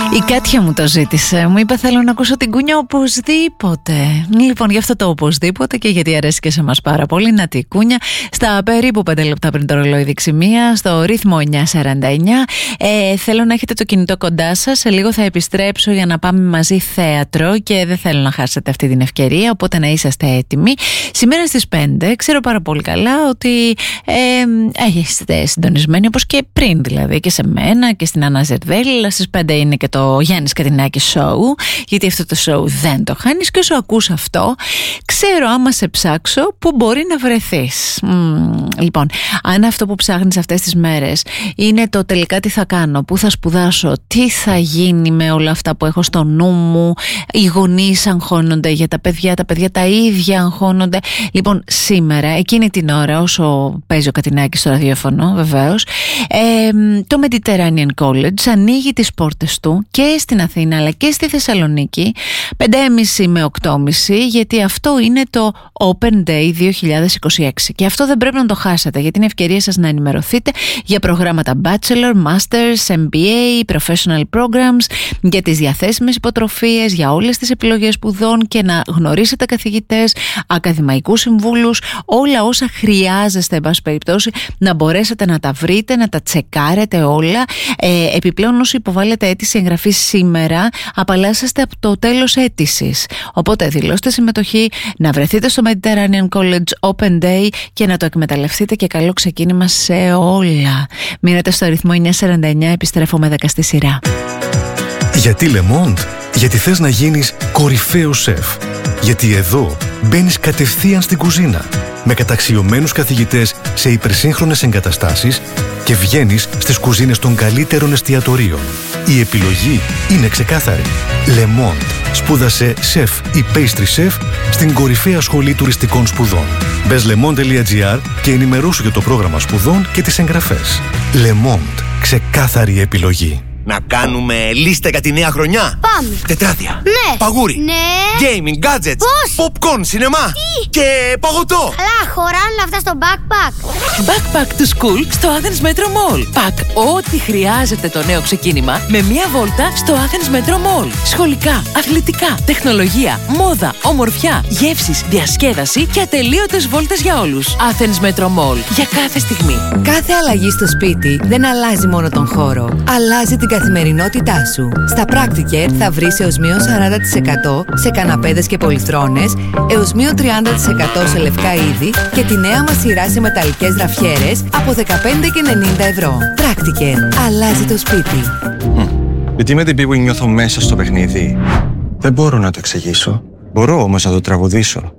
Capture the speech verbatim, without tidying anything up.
Η Κάτια μου το ζήτησε. Μου είπε θέλω να ακούσω την Κούνια οπωσδήποτε. Λοιπόν, γι' αυτό το οπωσδήποτε και γιατί αρέσει και σε μας πάρα πολύ να τη Κούνια. Στα περίπου πέντε λεπτά πριν το ρολόι δείξει μία, στο ρύθμο εννιά σαράντα εννιά. Ε, θέλω να έχετε το κινητό κοντά σας. Σε λίγο θα επιστρέψω για να πάμε μαζί θέατρο και δεν θέλω να χάσετε αυτή την ευκαιρία. Οπότε να είσαστε έτοιμοι. Σήμερα στις πέντε ξέρω πάρα πολύ καλά ότι ε, είστε συντονισμένοι όπως και πριν, δηλαδή και σε μένα και στην Άννα Ζερδέλη. Στις πέντε είναι και το Γιάννης Κατινάκη Show, γιατί αυτό το show δεν το χάνεις και όσο ακούς αυτό ξέρω άμα σε ψάξω που μπορεί να βρεθείς. Μ, λοιπόν, αν αυτό που ψάχνεις αυτές τις μέρες είναι το τελικά τι θα κάνω, πού θα σπουδάσω, τι θα γίνει με όλα αυτά που έχω στο νου μου, οι γονείς αγχώνονται για τα παιδιά, τα παιδιά τα ίδια αγχώνονται. Λοιπόν, σήμερα εκείνη την ώρα όσο παίζει ο Κατινάκης στο ραδιόφωνο βεβαίως, ε, το Mediterranean College ανοίγει τις πόρτες του και στην Αθήνα αλλά και στη Θεσσαλονίκη πέντε και μισή με οκτώ και μισή, γιατί αυτό είναι το Open Day δύο χιλιάδες είκοσι έξι και αυτό δεν πρέπει να το χάσετε, γιατί είναι ευκαιρία σας να ενημερωθείτε για προγράμματα Bachelor, Masters, εμ μπι έι, Professional Programs, για τις διαθέσιμες υποτροφίες, για όλες τις επιλογές σπουδών και να γνωρίσετε καθηγητές, ακαδημαϊκούς συμβούλους, όλα όσα χρειάζεστε εν πάση περιπτώσει να μπορέσετε να τα βρείτε, να τα τσεκάρετε όλα. Ε, επιπλέον όσοι υποβάλλετε αίτηση εγγραφής σήμερα απαλλάσσεστε από το τέλος αίτησης, οπότε δηλώστε συμμετοχή, να βρεθείτε στο Mediterranean College Open Day και να το εκμεταλλευτείτε και καλό ξεκίνημα σε όλα. Μείνετε στο ρυθμό εννιά σαράντα εννιά, επιστρέφω με δέκα στη σειρά. Γιατί Le Monde? Γιατί θες να γίνεις κορυφαίος σεφ. Γιατί εδώ μπαίνεις κατευθείαν στην κουζίνα με καταξιωμένους καθηγητές σε υπερσύγχρονες εγκαταστάσεις και βγαίνεις στις κουζίνες των καλύτερων εστιατορίων. Η επιλογή είναι ξεκάθαρη. Le Monde. Σπούδασε σεφ ή pastry chef στην κορυφαία σχολή τουριστικών σπουδών. Μπες lemond τελεία gr και ενημερώσου για το πρόγραμμα σπουδών και τις εγγραφές. Le Monde. Ξεκάθαρη επιλογή. Να κάνουμε λίστα για τη νέα χρονιά. Πάμε. Τετράδια. Ναι. Παγούρι. Ναι. Gaming, gadgets. Πώς? Popcorn, σινεμά. Τι? Και παγωτό. Αλλά χωράνε όλα αυτά στο backpack. Backpack to school στο Athens Metro Mall. Πακ ό,τι χρειάζεται το νέο ξεκίνημα με μία βόλτα στο Athens Metro Mall. Σχολικά, αθλητικά, τεχνολογία, μόδα, ομορφιά, γεύσεις, διασκέδαση και ατελείωτες βόλτες για όλους. Athens Metro Mall. Για κάθε στιγμή. Κάθε αλλαγή στο σπίτι δεν αλλάζει μόνο τον χώρο. Αλλάζει την καθημερινότητά σου. Στα Practicare θα βρεις έως μείον σαράντα τοις εκατό σε καναπέδες και πολυθρόνες, έως μείον τριάντα τοις εκατό σε λευκά είδη και τη νέα μας σειρά σε μεταλλικές ραφιέρες από δεκαπέντε και ενενήντα ευρώ. Practicare. Αλλάζει το σπίτι. Mm. Γιατί με την πίπου νιώθω μέσα στο παιχνίδι. Δεν μπορώ να το εξηγήσω. Μπορώ όμως να το τραγουδήσω.